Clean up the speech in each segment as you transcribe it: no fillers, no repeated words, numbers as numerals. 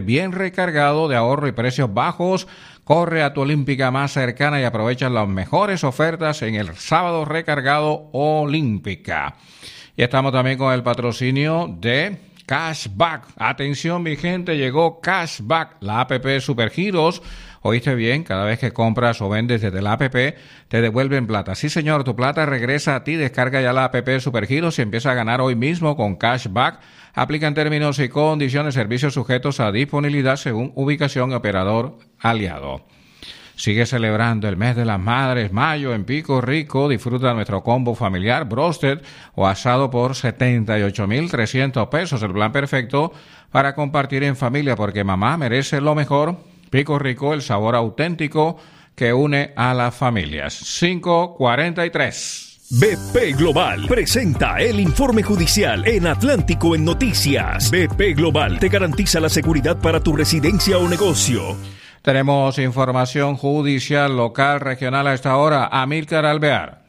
bien recargado, de ahorro y precios bajos. Corre a tu Olímpica más cercana y aprovecha las mejores ofertas en el sábado recargado Olímpica. Y estamos también con el patrocinio de Cashback. Atención, mi gente, llegó Cashback, la app Supergiros. ¿Oíste bien? Cada vez que compras o vendes desde la app, te devuelven plata. Sí, señor, tu plata regresa a ti. Descarga ya la app Supergiros y empieza a ganar hoy mismo con Cashback. Aplican términos y condiciones, servicios sujetos a disponibilidad según ubicación, operador aliado. Sigue celebrando el mes de las madres, mayo, en Pico Rico. Disfruta nuestro combo familiar, broasted o asado por $78,300. El plan perfecto para compartir en familia, porque mamá merece lo mejor. Pico Rico, el sabor auténtico que une a las familias. 5:43. BP Global presenta el informe judicial en Atlántico en Noticias. BP Global te garantiza la seguridad para tu residencia o negocio. Tenemos información judicial local, regional a esta hora. Amílcar Alvear.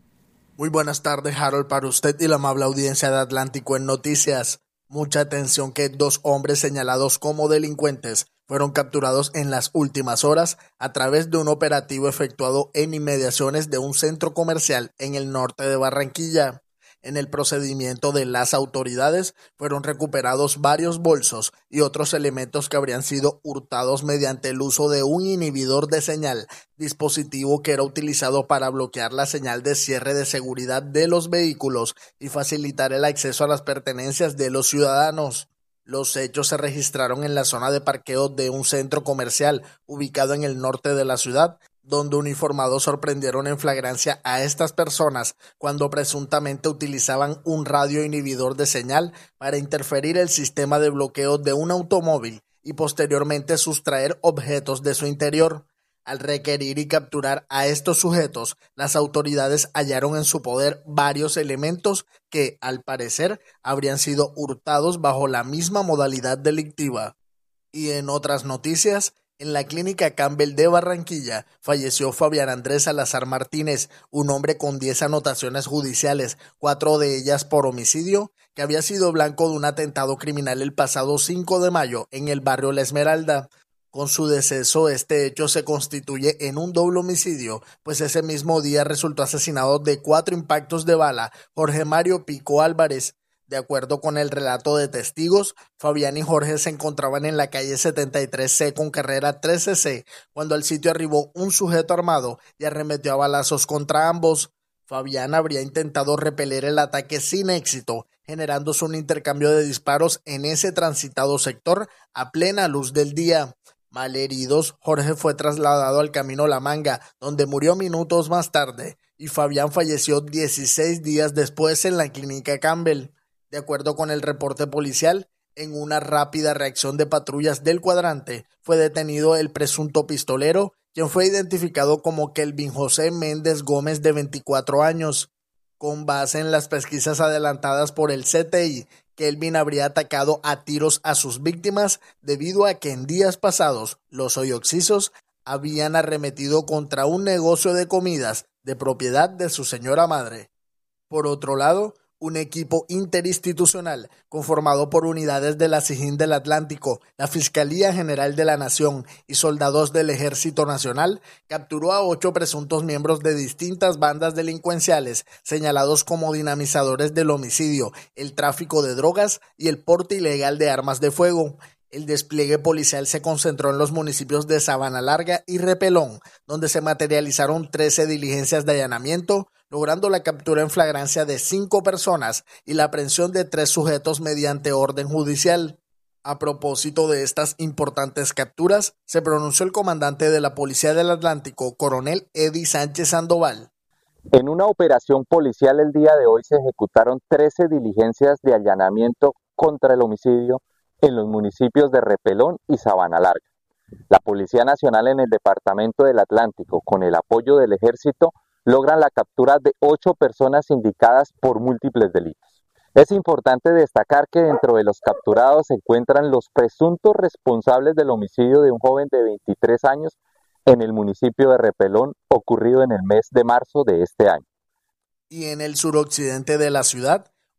Muy buenas tardes, Harold, para usted y la amable audiencia de Atlántico en Noticias. Mucha atención que 2 hombres señalados como delincuentes fueron capturados en las últimas horas a través de un operativo efectuado en inmediaciones de un centro comercial en el norte de Barranquilla. En el procedimiento de las autoridades fueron recuperados varios bolsos y otros elementos que habrían sido hurtados mediante el uso de un inhibidor de señal, dispositivo que era utilizado para bloquear la señal de cierre de seguridad de los vehículos y facilitar el acceso a las pertenencias de los ciudadanos. Los hechos se registraron en la zona de parqueo de un centro comercial ubicado en el norte de la ciudad, donde uniformados sorprendieron en flagrancia a estas personas cuando presuntamente utilizaban un radio inhibidor de señal para interferir el sistema de bloqueo de un automóvil y posteriormente sustraer objetos de su interior. Al requerir y capturar a estos sujetos, las autoridades hallaron en su poder varios elementos que, al parecer, habrían sido hurtados bajo la misma modalidad delictiva. Y en otras noticias, en la clínica Campbell de Barranquilla falleció Fabián Andrés Salazar Martínez, un hombre con 10 anotaciones judiciales, 4 de ellas por homicidio, que había sido blanco de un atentado criminal el pasado 5 de mayo en el barrio La Esmeralda. Con su deceso, este hecho se constituye en un doble homicidio, pues ese mismo día resultó asesinado de 4 impactos de bala Jorge Mario Pico Álvarez. De acuerdo con el relato de testigos, Fabián y Jorge se encontraban en la calle 73C con carrera 13C cuando al sitio arribó un sujeto armado y arremetió a balazos contra ambos. Fabián habría intentado repeler el ataque sin éxito, generándose un intercambio de disparos en ese transitado sector a plena luz del día. Malheridos, Jorge fue trasladado al Camino La Manga, donde murió minutos más tarde, y Fabián falleció 16 días después en la clínica Campbell. De acuerdo con el reporte policial, en una rápida reacción de patrullas del cuadrante, fue detenido el presunto pistolero, quien fue identificado como Kelvin José Méndez Gómez, de 24 años. Con base en las pesquisas adelantadas por el CTI, Kelvin habría atacado a tiros a sus víctimas debido a que en días pasados los hoyoxisos habían arremetido contra un negocio de comidas de propiedad de su señora madre. Por otro lado, un equipo interinstitucional conformado por unidades de la SIJIN del Atlántico, la Fiscalía General de la Nación y soldados del Ejército Nacional capturó a 8 presuntos miembros de distintas bandas delincuenciales señalados como dinamizadores del homicidio, el tráfico de drogas y el porte ilegal de armas de fuego. El despliegue policial se concentró en los municipios de Sabana Larga y Repelón, donde se materializaron 13 diligencias de allanamiento, logrando la captura en flagrancia de 5 personas y la aprehensión de 3 sujetos mediante orden judicial. A propósito de estas importantes capturas, se pronunció el comandante de la Policía del Atlántico, coronel Eddie Sánchez Sandoval. En una operación policial el día de hoy se ejecutaron 13 diligencias de allanamiento contra el homicidio en los municipios de Repelón y Sabana Larga. La Policía Nacional en el Departamento del Atlántico, con el apoyo del Ejército, logran la captura de 8 personas indicadas por múltiples delitos. Es importante destacar que dentro de los capturados se encuentran los presuntos responsables del homicidio de un joven de 23 años en el municipio de Repelón, ocurrido en el mes de marzo de este año. Y en el suroccidente de la ciudad,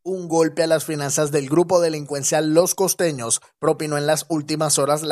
Un golpe a las finanzas del grupo delincuencial Los Costeños propinó en las últimas horas